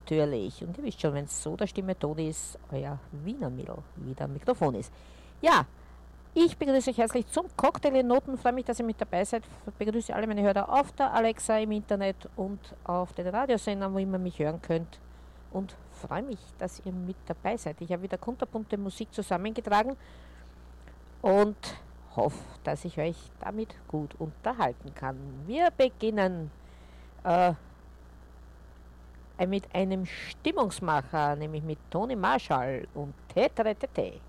natürlich. Und ihr wisst schon, wenn es so der Stimme tot ist, euer Wiener Mädel wieder am Mikrofon ist. Ja, ich begrüße euch herzlich zum Cocktail in Noten. Freue mich, dass ihr mit dabei seid. Begrüße alle meine Hörer auf der Alexa im Internet und auf den Radiosendern, wo ihr mich hören könnt. Und freue mich, dass ihr mit dabei seid. Ich habe wieder kunterbunte Musik zusammengetragen und hoffe, dass ich euch damit gut unterhalten kann. Wir beginnen mit einem Stimmungsmacher, nämlich mit Toni Marshall und Tetre Tete.